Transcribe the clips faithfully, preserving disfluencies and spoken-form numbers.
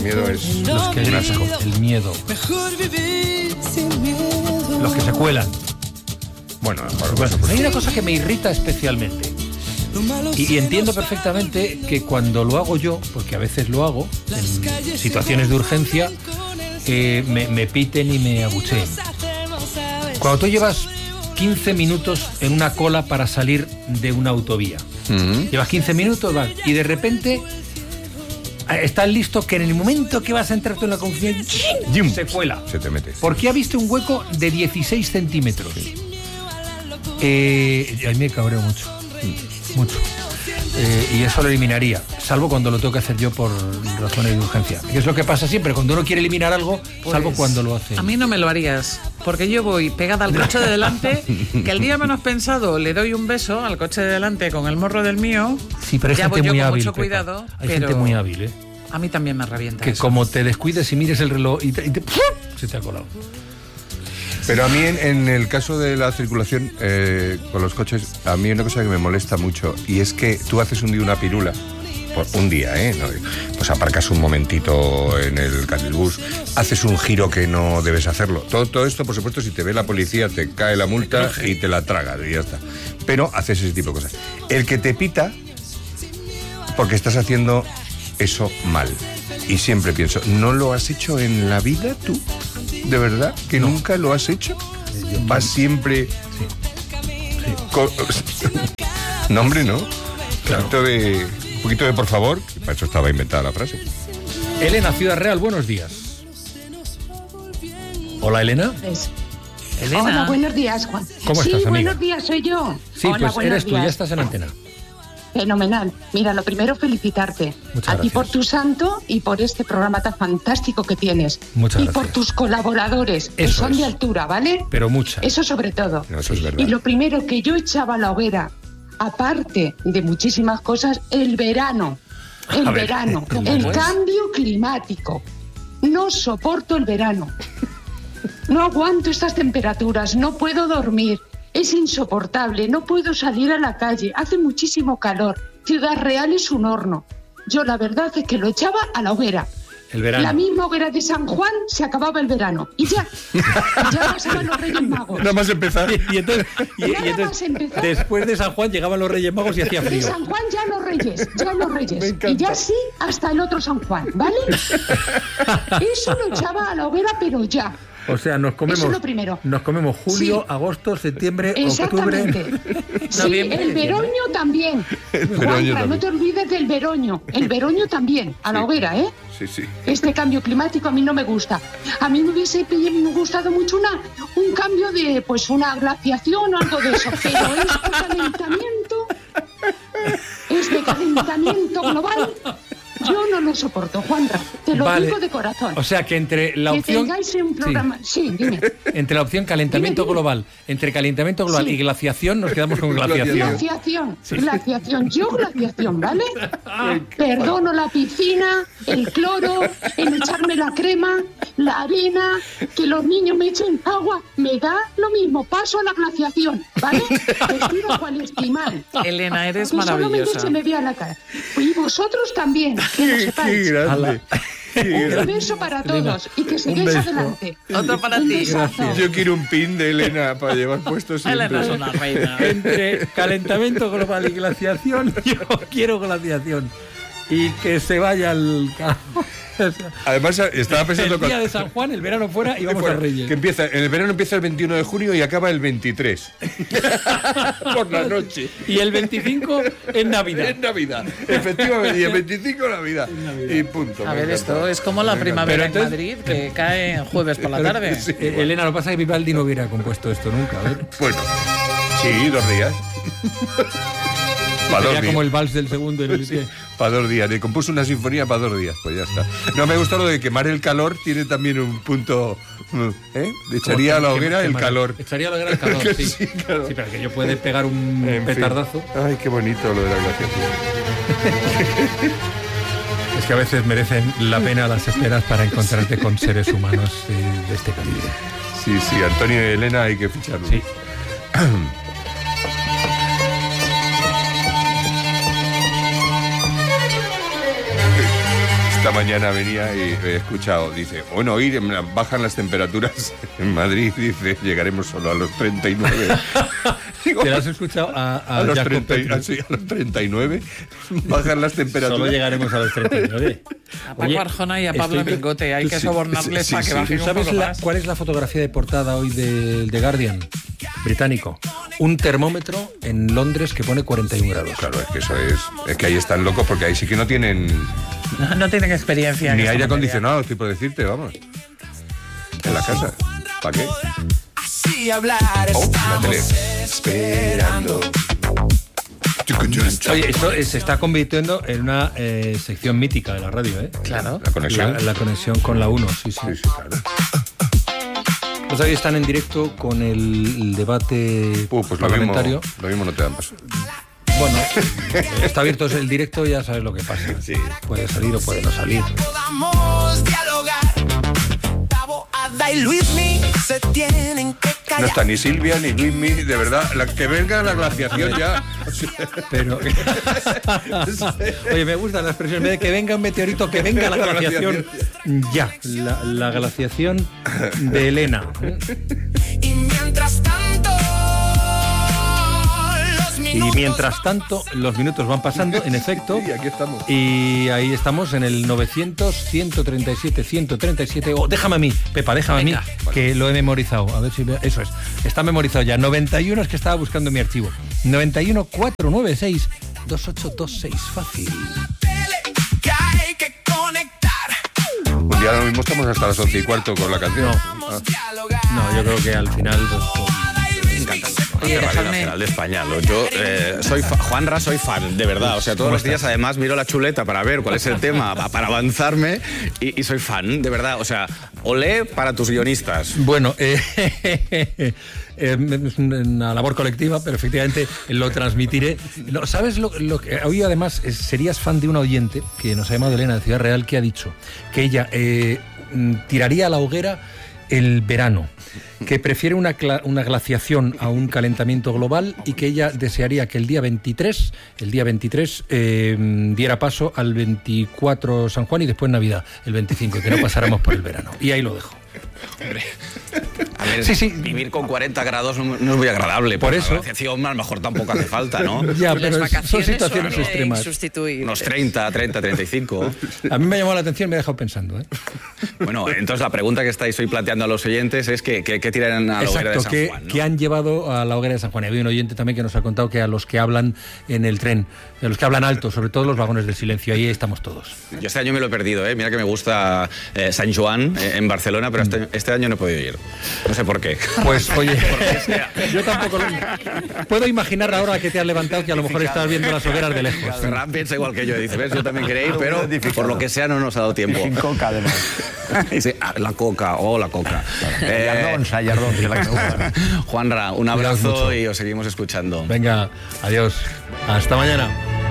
Miedo es los que un asco. el miedo. Los que se cuelan. Bueno, por Bueno, supuesto. hay una cosa que me irrita especialmente. Y, y entiendo perfectamente que cuando lo hago yo, porque a veces lo hago, en situaciones de urgencia, eh, me, me piten y me abucheen. Cuando tú llevas quince minutos en una cola para salir de una autovía, Uh-huh. llevas quince minutos, vas, y de repente estás listo que en el momento que vas a entrar tú en la confusión, ¡ching!, se cuela. Se te mete. Porque ha visto un hueco de dieciséis centímetros. Eh, a mí me cabreo mucho. Mucho. Eh, y eso lo eliminaría, salvo cuando lo tengo que hacer yo por razones de urgencia. Que es lo que pasa siempre, cuando uno quiere eliminar algo, Pues, salvo cuando lo hace. A mí no me lo harías, porque yo voy pegada al coche de delante, que el día menos pensado le doy un beso al coche de delante con el morro del mío. Sí, pero hay ya gente voy yo muy con hábil. mucho Pepa. cuidado, Hay pero gente muy hábil, ¿eh? A mí también me revienta Que eso. como te descuides y mires el reloj y te, y te- se te ha colado. Pero a mí en, en el caso de la circulación eh, con los coches, a mí hay una cosa que me molesta mucho, y es que tú haces un día una pirula, por un día, ¿eh? No, pues aparcas un momentito en el carril-bus, haces un giro que no debes hacerlo. Todo, todo esto, por supuesto, si te ve la policía, te cae la multa y te la tragas y ya está. Pero haces ese tipo de cosas. El que te pita, porque estás haciendo eso mal. Y siempre pienso, ¿no lo has hecho en la vida tú? ¿De verdad? ¿Que No. nunca lo has hecho? ¿Vas siempre...? Con- No, hombre, no. Claro. Un poquito de, un poquito de por favor, que para eso estaba inventada la frase. Elena, Ciudad Real, buenos días. Hola, Elena. Elena. Hola, buenos días, Juan. ¿Cómo sí, estás, amiga? buenos días, soy yo. Sí, Hola, pues buenos eres tú, días. ya estás en antena. Fenomenal. Mira, lo primero, felicitarte. Muchas a ti gracias. por tu santo y por este programa tan fantástico que tienes. Muchas y gracias. por tus colaboradores, que Eso son es. de altura, ¿vale? Pero muchas. Eso sobre todo. No, eso es verdad. Y lo primero que yo echaba a la hoguera, aparte de muchísimas cosas, el verano. El A ver, verano. ¿cómo El es? cambio climático. No soporto el verano. No aguanto estas temperaturas, no puedo dormir. Es insoportable, no puedo salir a la calle, hace muchísimo calor. Ciudad Real es un horno. Yo la verdad es que lo echaba a la hoguera. El verano. La misma hoguera de San Juan se acababa el verano. Y ya, ya pasaban los Reyes Magos. Nada más empezar. Y entonces, y- y Nada entonces, más empezar. después de San Juan llegaban los Reyes Magos y hacía De frío. San Juan ya los Reyes, ya los Me Reyes. encanta. Y ya sí, hasta el otro San Juan, ¿vale? Eso lo echaba a la hoguera, pero ya. O sea, nos comemos, Eso es lo primero. nos comemos julio, Sí. agosto, septiembre, Exactamente. octubre. Sí, Noviembre, el veroño también. veroño Juanra, no también. te olvides del veroño. El veroño también, a la Sí. hoguera, ¿eh? Sí, sí. Este cambio climático a mí no me gusta. A mí me hubiese pi- gustado mucho una, un cambio de, pues, una glaciación o algo de eso. Pero este calentamiento, este calentamiento global, yo no lo soporto, Juanra. Te lo Vale. digo de corazón. O sea, que entre la que opción... tengáis un programa... Sí, dime. Entre la opción calentamiento Dime, dime. global, entre calentamiento global Sí. y glaciación, nos quedamos con glaciación. Glaciación, glaciación, yo glaciación, ¿vale? Perdono la piscina, el cloro, el echarme la crema, la arena, que los niños me echen agua, me da lo mismo, paso a la glaciación, ¿vale? Vestido cual esquimal. Elena, eres Que solamente maravillosa. se me vea la cara. Y vosotros también, que lo Qué, qué sepáis. grande. Qué Un grande. beso para Elena, todos y que un sigáis beso. adelante. Otro para Un ti. besazo. Yo quiero un pin de Elena para llevar puesto siempre. Elena es una reina. Entre calentamiento global y glaciación, yo quiero glaciación. Y que se vaya al... O sea, Además, estaba pensando... el día cuando- de San Juan, el verano fuera y vamos Bueno, a Reyes. que empieza, en el verano empieza el veintiuno de junio y acaba el veintitrés. Por la noche. Y el veinticinco en Navidad. En Navidad, efectivamente, y el veinticinco Navidad. Y punto. A me ver, encanta. esto es como la Me encanta. primavera Pero en entonces- Madrid, que cae en jueves por la tarde. Sí. Eh, Elena, lo que pasa es que Vivaldi no hubiera compuesto esto nunca. A ver. Bueno, sí, dos días. Para dos Sería días. como el vals del segundo. en el que- Para dos días. Le compuso una sinfonía para dos días, pues ya está. No, me gusta lo de quemar el calor, tiene también un punto... ¿Eh? Le echaría a la Como que- hoguera que- el que- calor. Echaría a la hoguera el calor, sí. Sí, claro. Sí, pero que yo puede pegar un En fin. petardazo. Ay, qué bonito lo de la glaciación. Es que a veces merecen la pena las esperas para encontrarte con seres humanos eh, de este calibre. Sí, sí, Antonio y Elena hay que ficharlo. Sí. Está esta mañana venía y he escuchado, dice, bueno, hoy bajan las temperaturas en Madrid, dice, llegaremos solo a los treinta y nueve. Digo, ¿te lo has escuchado a, a, a, los Jacob treinta, Petri? sí, a los treinta y nueve bajan las temperaturas. Solo llegaremos a los treinta y nueve. A Paco Arjona y a Pablo estoy... Mingote, hay que sí, sobornarles sí, para sí, que sí. bajen un ¿Sabes poco la, más. cuál es la fotografía de portada hoy del The Guardian británico? Un termómetro en Londres que pone cuarenta y un grados. Claro, es que eso es, es que ahí están locos porque ahí sí que no tienen No, no tienen experiencia. ni en esta aire materia. acondicionado, estoy por decirte, vamos. En la casa. ¿Para qué? Oh, la tele. Esperando. Oye, esto eh, se está convirtiendo en una eh, sección mítica de la radio, ¿eh? Claro. La conexión. La, la conexión con la uno, sí, sí. Sí, sí, claro. Pues ahí están en directo con el, el debate Uh, pues lo mismo, parlamentario. lo mismo no te dan paso. Bueno, está abierto el directo, ya sabes lo que pasa. Sí. Puede salir o puede no salir. Podamos dialogar. Tabo, Ada y Luismi se tienen que No callar. está ni Silvia ni Luismi, de verdad. La, que venga la glaciación ya. Pero. Oye, me gusta la expresión. En vez de que venga un meteorito, que venga la glaciación. Ya, la, la glaciación de Elena. Y mientras tanto, los Y minutos mientras tanto, los minutos van pasando, en efecto. Sí, aquí estamos. Y ahí estamos en el novecientos, ciento treinta y siete, ciento treinta y siete. Oh, déjame a mí, Pepa, déjame Venga. a mí, que lo he memorizado. A ver si. Eso es. Está memorizado ya. noventa y uno es que estaba buscando mi archivo. noventa y uno, cuatrocientos noventa y seis, veintiocho veintiséis. Fácil. tele que hay que conectar. Un día lo mismo estamos hasta las once y cuarto con la canción. No. Vamos dialogar. No, yo creo que al final. Pues, pues, Oye, Radio dejadme- Nacional de España. Lo- Yo eh, soy fa- Juanra, soy fan, de verdad. O sea, todos los días además miro la chuleta para ver cuál es el tema, pa- para avanzarme y, y soy fan, de verdad. O sea, olé para tus guionistas. Bueno, eh, eh, es una labor colectiva, pero efectivamente lo transmitiré. No, ¿sabes lo, lo que hoy además es- serías fan de una oyente que nos ha llamado Elena de Ciudad Real, que ha dicho que ella eh, mm, tiraría a la hoguera el verano, que prefiere una, cla- una glaciación a un calentamiento global y que ella desearía que el día veintitrés, el día veintitrés eh, diera paso al veinticuatro San Juan y después Navidad, el veinticinco, y que no pasáramos por el verano. Y ahí lo dejo. Hombre, a ver, Sí, sí. vivir con cuarenta grados no, no es muy agradable. Por pero eso. La glaciación a lo mejor tampoco hace falta, ¿no? Ya, Las pero es- son vacaciones situaciones son de extremas. sustituir. Unos treinta, treinta, treinta y cinco. A mí me ha llamado la atención y me ha dejado pensando, ¿eh? Bueno, entonces la pregunta que estáis hoy planteando a los oyentes es que, que, que tiran a la hoguera de Exacto, San que, Juan, ¿no? que han llevado a la hoguera de San Juan. Y había un oyente también que nos ha contado que a los que hablan en el tren, a los que hablan alto, sobre todo los vagones del silencio, ahí estamos todos. Yo este año me lo he perdido, ¿eh? Mira que me gusta eh, San Joan eh, en Barcelona, pero este, este año no he podido ir. No sé por qué. Pues oye, yo tampoco lo... Puedo imaginar ahora que te has levantado que a lo mejor estás viendo las hogueras de lejos. Ferran piensa igual que yo. Dice, ves, yo también quería ir, pero por lo que sea no nos ha dado tiempo. Sin coca, además. Dice, ah, la coca, oh, la coca. Eh, Yardón, Sayardón, que es la que me gusta. Juanra, un Cuidaos abrazo mucho. y os seguimos escuchando. Venga, adiós. Hasta mañana.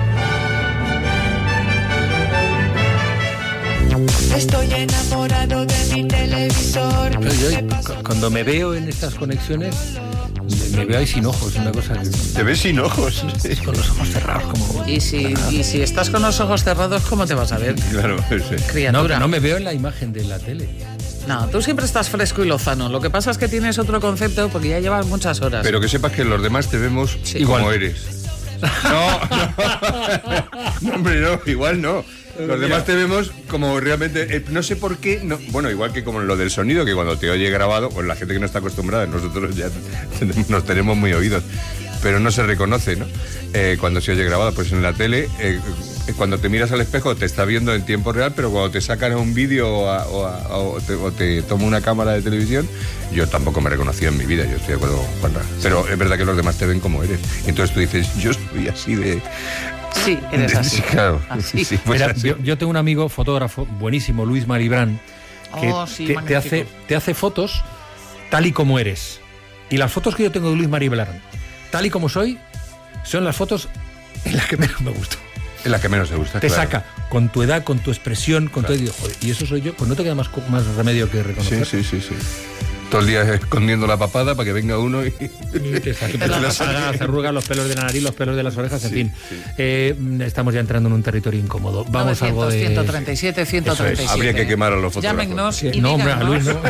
Estoy enamorado de mi televisor. Pero yo, cu- cuando me veo en estas conexiones, me, me veo ahí sin ojos, una cosa que... Te ves sin ojos. Con los ojos cerrados, como... Y si, y si estás con los ojos cerrados, ¿cómo te vas a ver? Claro, sí. No, Criatura. no me veo en la imagen de la tele. No, tú siempre estás fresco y lozano. Lo que pasa es que tienes otro concepto porque ya llevas muchas horas. Pero que sepas que los demás te vemos Sí. como Igual. eres. No, no. No, hombre, no, igual no. Los demás te vemos como realmente, eh, no sé por qué, no, bueno, igual que como lo del sonido, que cuando te oye grabado, pues la gente que no está acostumbrada, nosotros ya nos tenemos muy oídos, pero no se reconoce, ¿no? Eh, cuando se oye grabado, pues en la tele, eh, cuando te miras al espejo te está viendo en tiempo real, pero cuando te sacan un vídeo o, a- o, a- o te, o te toma una cámara de televisión, yo tampoco me reconocía en mi vida, yo estoy de acuerdo con Juanra. Pero es verdad que los demás te ven como eres. Y entonces tú dices, yo soy así de... Sí, eres de- así. sí, claro. Así. Sí, pues Mira, así. yo, yo tengo un amigo fotógrafo buenísimo, Luis Maribrán, que Oh, sí, te, te magnífico. hace, te hace fotos tal y como eres. Y las fotos que yo tengo de Luis Maribrán, tal y como soy, son las fotos en las que menos me gustan. Es la que menos te gusta. Te claro. saca con tu edad, con tu expresión, con todo. Y digo, joder, y eso soy yo, pues no te queda más, co- más remedio que Sí, reconocer. sí, sí, sí. todo el día escondiendo la papada para que venga uno y... y te saque las arrugas, los pelos de la nariz, los pelos de las orejas, en Sí, fin. sí. Eh, estamos ya entrando en un territorio incómodo. Vamos a algo de... ciento treinta y siete, ciento treinta y siete. Habría que quemar a los fotógrafos. Llámenos Sí, y no, hombre, a díganos. Luis no.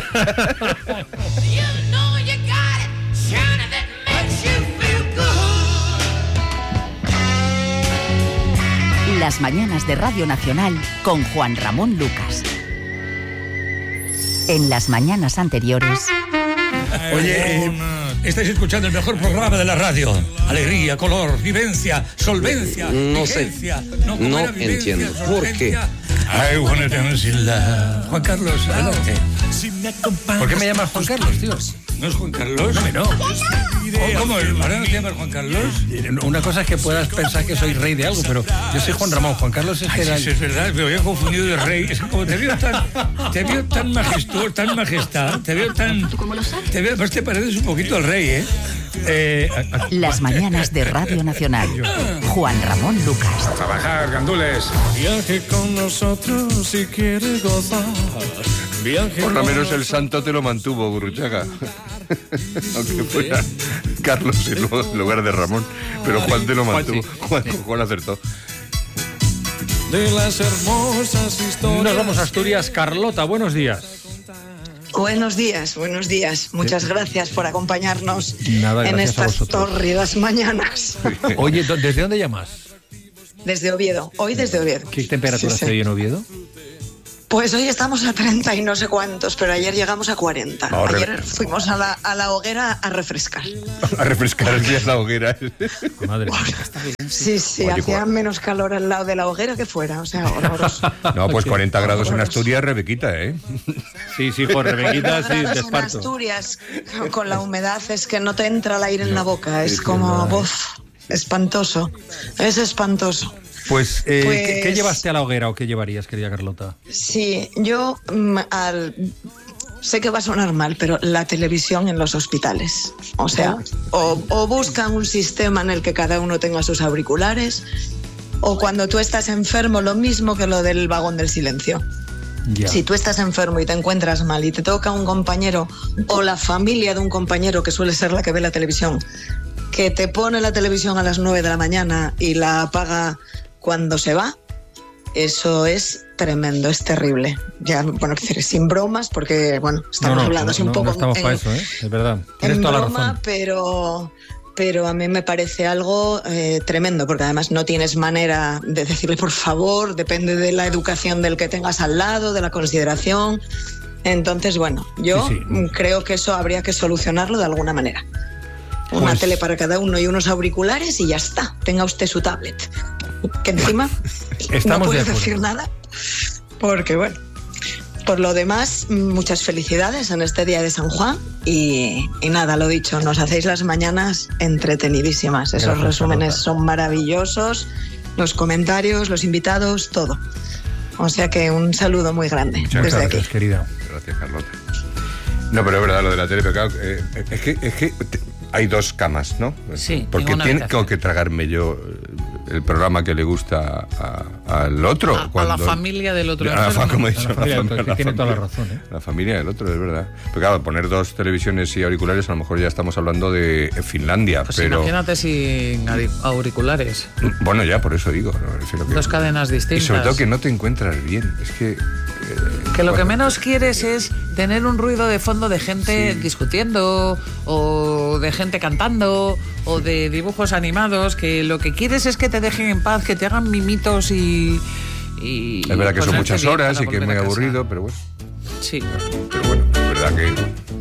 Las mañanas de Radio Nacional con Juan Ramón Lucas. En las mañanas anteriores... Oye, eh, estáis escuchando el mejor programa de la radio. Alegría, color, vivencia, solvencia, No sé. vigencia. No ¿cómo era? Vivencia, entiendo. ¿Por qué? solvencia. I wanna dance in love. Juan Carlos, adelante. ¿Por qué me llamas Juan Carlos, tío? ¿No es Juan Carlos? No, no. ¿Cómo? ¿Cómo? ¿Ahora no te llamas Juan Carlos? Una cosa es que puedas pensar que soy rey de algo, pero yo soy Juan Ramón. Juan Carlos es Ay, que era... sí, es verdad, me había confundido de rey. Es que como te veo tan, te veo tan majestuoso, tan majestad, te veo tan, te veo, pues te pareces un poquito al rey, ¿eh? eh a, a, Las mañanas de Radio Nacional. Juan Ramón Lucas. trabajar, gandules. Viaje con nosotros si quiere gozar. Viaje Por lo con menos el nosotros. santo te lo mantuvo, Gurruchaga. Aunque fuera Carlos en lu- en lugar de Ramón. Pero Juan te lo mantuvo. Juan, Juan acertó. De las hermosas historias. Nos vamos a Asturias. Carlota, buenos días. Buenos días, buenos días. Muchas gracias por acompañarnos Nada, en gracias a estas vosotros. tórridas mañanas. Oye, ¿dó- ¿desde dónde llamas? Desde Oviedo, hoy desde Oviedo. ¿Qué temperatura Sí, sí. hace hoy en Oviedo? Pues hoy estamos a treinta y no sé cuántos, pero ayer llegamos a cuarenta. Ahora- Ayer fuimos a la, a la hoguera a refrescar. A refrescar ya la hoguera. Madre mía. Sí, sí, Oye, hacía Juan. menos calor al lado de la hoguera que fuera, o sea, horroroso. No, pues cuarenta grados en Horroroso. Asturias, Rebequita, ¿eh? Sí, sí, por Rebequita, sí, Grados te en esparto. Asturias, con la humedad, es que no te entra el aire en la boca, es es como, verdad. uf, espantoso, es espantoso. Pues, eh, Pues- ¿qué, qué llevaste a la hoguera o qué llevarías, querida Carlota? Sí, yo mm, al, sé que va a sonar mal, pero la televisión en los hospitales. O sea, o, o buscan un sistema en el que cada uno tenga sus auriculares, o cuando tú estás enfermo, lo mismo que lo del vagón del silencio. Ya. Si tú estás enfermo y te encuentras mal y te toca un compañero o la familia de un compañero, que suele ser la que ve la televisión, que te pone la televisión a las nueve de la mañana y la apaga cuando se va, eso es tremendo, es terrible. Ya, bueno, quiero decir, sin bromas, porque, bueno, estamos no, no, hablando no, así un no, poco no estamos en, para eso, ¿eh? Es verdad. Tienes en toda la broma, razón. pero, pero a mí me parece algo eh, tremendo, porque además no tienes manera de decirle por favor, depende de la educación del que tengas al lado, de la consideración. Entonces, bueno, yo Sí, sí. creo que eso habría que solucionarlo de alguna manera. Una Pues- tele para cada uno y unos auriculares y ya está. Tenga usted su tablet. Que encima Estamos no de puedo acuerdo. decir nada, porque bueno. Por lo demás, muchas felicidades en este día de San Juan y, y nada, lo dicho, nos hacéis las mañanas entretenidísimas. Esos Gracias, resúmenes Carlota. son maravillosos, los comentarios, los invitados, todo. O sea que un saludo muy grande Muchas desde Gracias, aquí. querida. Gracias, Carlota. No, pero es verdad lo de la tele, pero claro, eh, es que, es que te- hay dos camas, ¿no? Sí, Porque en una tiene- habitación. tengo que tragarme yo eh, el programa que le gusta a- al otro. A- a cuando- la familia del otro A la fa- enfermo. como he A la dicho, familia del fam- otro, que tiene toda la razón, ¿eh? La familia del otro, es verdad. Pero claro, poner dos televisiones y auriculares, a lo mejor ya estamos hablando de Finlandia, Pues pero... imagínate sin auri- auriculares. Bueno, ya, por eso digo. ¿no? Es lo que- Dos cadenas Y distintas. sobre todo que no te encuentras bien. Es que... eh, Que lo que bueno, menos quieres es tener un ruido de fondo de gente discutiendo o de gente cantando o de dibujos animados, que lo que quieres es que te dejen en paz, que te hagan mimitos y... y Es verdad que son ponerte muchas bien horas para y que es volver muy a casa. aburrido, pero bueno. Sí. Pero bueno, es verdad que...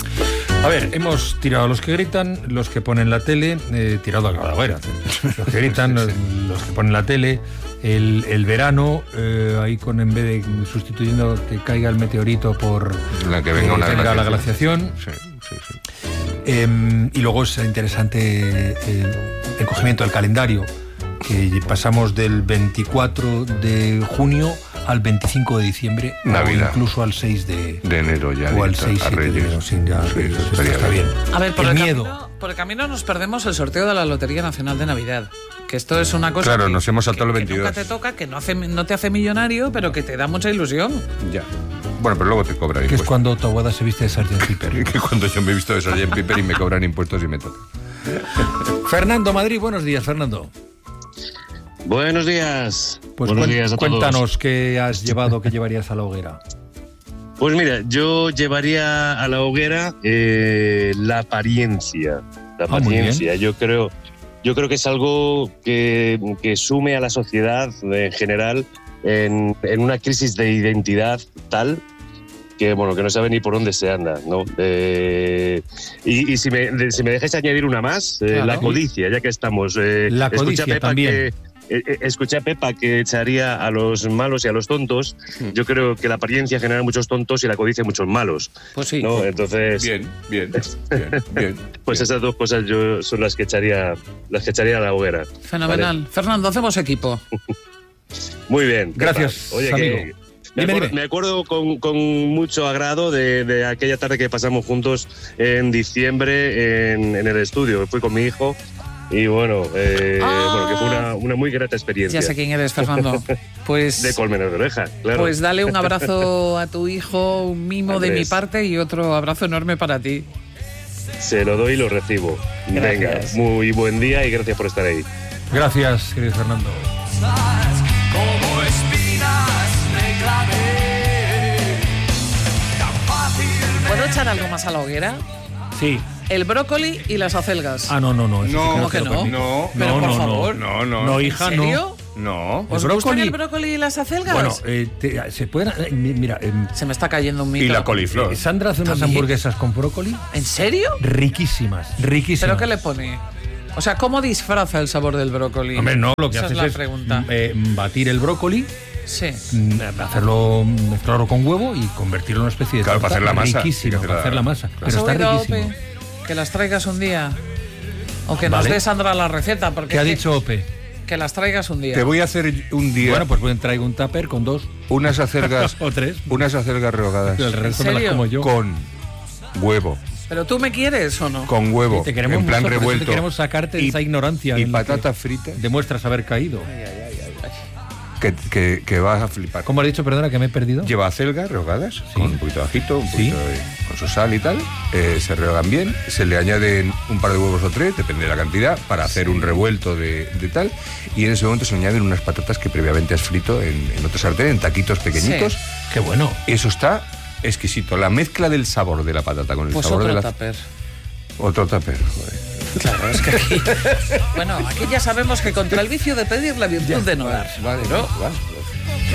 A ver, hemos tirado a los que gritan, los que ponen la tele, eh, tirado a la hoguera. Los que gritan, los, los que ponen la tele, el, el verano, eh, ahí con en vez de sustituyendo que caiga el meteorito por La que venga una la glaciación. glaciación. Sí, sí, sí. Eh, y luego es interesante el encogimiento del calendario, que pasamos del veinticuatro de junio al veinticinco de diciembre, Navidad. o incluso al seis de, De enero ya. o al directo, seis a siete de Reyes. enero. Sí, ya, Sí, eso esto estaría está bien. A ver, por el, el, miedo. camino, por el camino nos perdemos el sorteo de la Lotería Nacional de Navidad. Que esto es una cosa Claro, que, nos hemos saltado que- el que veintidós. nunca te toca, que no, hace, no te hace millonario, pero que te da mucha ilusión. Ya. Bueno, pero luego te cobran Que impuestos. es cuando tu abuela se viste de sargent Piper. Que cuando yo me he visto de sargent Piper y me cobran impuestos y me toca. Fernando Madrid, buenos días, Fernando. Buenos días. Pues Buenos cuen- días a todos. cuéntanos qué has llevado, qué llevarías a la hoguera. Pues mira, yo llevaría a la hoguera eh, la apariencia. La Ah, muy apariencia. Yo creo, yo creo que es algo que, que sume a la sociedad en general en, en una crisis de identidad tal que bueno que no sabe ni por dónde se anda, ¿no? Eh, y, y si me de- si me dejáis añadir una más, eh, Claro. la codicia, ya que estamos. eh, La escucha codicia Pepa también. que- eh, eh, escuché a Pepa que echaría a los malos y a los tontos. Yo creo que la apariencia genera muchos tontos y la codicia muchos malos. Pues sí. ¿no? Entonces, Bien, bien, bien, bien. pues esas dos cosas yo son las que echaría, las que echaría a la hoguera. Fenomenal. Fernando, hacemos equipo. Muy bien. Gracias, Pepa. Oye, amigo. que me, Dime, acuerdo, dime. me acuerdo con, con mucho agrado de, de aquella tarde que pasamos juntos en diciembre en, en el estudio. Fui con mi hijo y bueno, eh, Ah. bueno que fue una, una muy grata experiencia. Ya sé quién eres, Fernando. Pues, De Colmenar de Oreja, claro. pues dale un abrazo a tu hijo, un mimo de mi Andrés. parte y otro abrazo enorme para ti. Se lo doy y lo recibo. Gracias. Venga, muy buen día y gracias por estar ahí. Gracias, querido Fernando. Como espinas de clave. Tan fácil. ¿Puedo echar algo más a la hoguera? Sí. El brócoli y las acelgas. Ah, no, no, no. eso sí No, que ¿Cómo te que lo no? permito. No, Pero no, por no, favor. no, no. No, ¿En hija, serio? No. ¿Os El gustan brócoli- el brócoli y las acelgas? Bueno, eh, te- se pueden. eh, mi- mira, em, Se me está cayendo un mito. Y la coliflor. eh, Sandra hace unas ¿También? hamburguesas con brócoli ¿En serio? riquísimas, riquísimas. ¿Pero qué le pone? O sea, ¿cómo disfraza el sabor del brócoli? Hombre, no, lo que Esa haces es la es pregunta. mm, eh, batir el brócoli, Sí. mm, hacerlo, mezclarlo con huevo y convertirlo en una especie de Claro, para torta hacer la masa. riquísimo, Hay que para hacer hacer la- la masa. ¿Has Pero está oído, riquísimo. Ope? Que las traigas un día. O que nos Vale. dé Sandra la receta. Porque ¿Qué ha es que- dicho Ope? Que las traigas un día. Te voy a hacer un día Bueno, pues voy a traigo un tupper con dos unas acelgas o tres. unas acelgas rehogadas El resto me las serio? como yo. con huevo, ¿Pero tú me quieres o no? con huevo, Sí, te queremos en plan mucho, por eso revuelto. te queremos sacarte de y- esa ignorancia y en la que patatas fritas demuestras haber caído. que, que, que vas a flipar. ¿Cómo has dicho, perdona, que me he perdido? Lleva acelgas rehogadas con un poquito de ajito, un Sí. poquito de, con su sal y tal. Eh, se rehogan bien, se le añaden un par de huevos o tres, depende de la cantidad, para hacer un revuelto de, de tal. Y en ese momento se añaden unas patatas que previamente has frito en, en otro sartén, en taquitos pequeñitos. Sí. Qué bueno. Eso está exquisito. La mezcla del sabor de la patata con el Pues sabor otro de la... tupper. Otro tupper, joder. Claro, es que aquí... Bueno, aquí ya sabemos que contra el vicio de pedir la virtud de no dar. Vale, ¿no? vale.